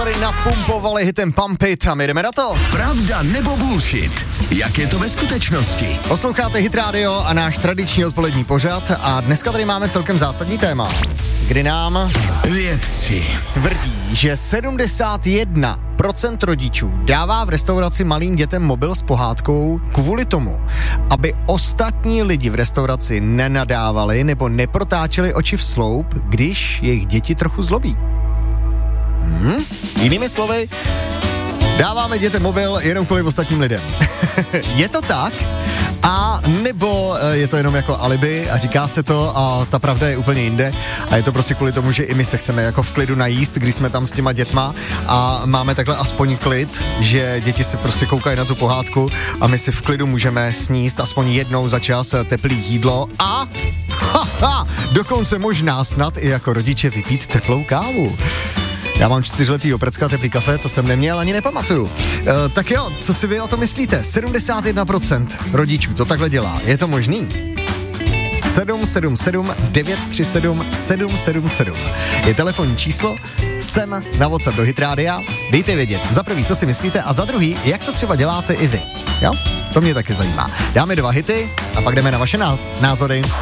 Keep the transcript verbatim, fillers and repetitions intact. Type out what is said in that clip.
tady napumpovali hitem Pump It a my jdeme na to. Pravda nebo bullshit? Jak je to ve skutečnosti? Posloucháte Hit Radio a náš tradiční odpolední pořad a dneska tady máme celkem zásadní téma, kdy nám vědci tvrdí, že sedmdesát jedna procent rodičů dává v restauraci malým dětem mobil s pohádkou kvůli tomu, aby ostatní lidi v restauraci nenadávali nebo neprotáčeli oči v sloup, když jejich děti trochu zlobí. Hmm? Jinými slovy, dáváme dětem mobil jenom kvůli ostatním lidem. Je to tak? A nebo je to jenom jako alibi a říká se to a ta pravda je úplně jinde a je to prostě kvůli tomu, že i my se chceme jako v klidu najíst, když jsme tam s těma dětma a máme takhle aspoň klid, že děti se prostě koukají na tu pohádku a my si v klidu můžeme sníst aspoň jednou za čas teplý jídlo a ha, ha, dokonce možná snad i jako rodiče vypít teplou kávu. Já mám čtyřletýho precka, teplý kafe, to jsem neměl, ani nepamatuju. E, tak jo, co si vy o tom myslíte? sedmdesát jedna procent rodičů to takhle dělá. Je to možný? sedm sedm sedm devět tři sedm sedm sedm sedm je telefonní číslo, sem na WhatsApp do Hit Rádia. Dejte vědět, za prvý, co si myslíte a za druhý, jak to třeba děláte i vy. Jo? To mě taky zajímá. Dáme dva hity a pak jdeme na vaše ná- názory.